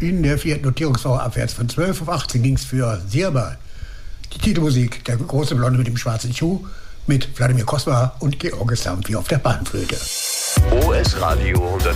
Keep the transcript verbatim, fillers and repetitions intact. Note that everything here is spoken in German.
In der vierten Notierungswoche abwärts von zwölf auf achtzehn ging es für Sirba. Die Titelmusik, der große Blonde mit dem schwarzen Schuh, mit Wladimir Kosma und Georges Sampi auf der Panflöte. O S Radio